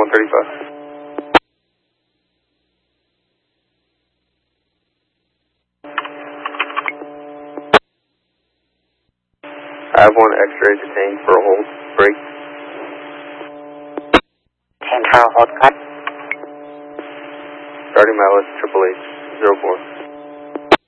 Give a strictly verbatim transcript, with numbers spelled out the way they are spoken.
one thirty-five. I have one X-ray detained for a hold. Break. ten for a hold, cut. Starting mileage triple H, zero four.